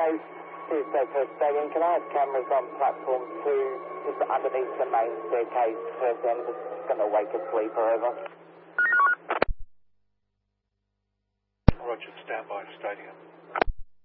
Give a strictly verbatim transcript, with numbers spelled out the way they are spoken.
Hello, this is Bedford Stadium. Can I have cameras on platform two, just underneath the main staircase, first end? It's going to wake a sleeper, over. Roger, stand by stadium.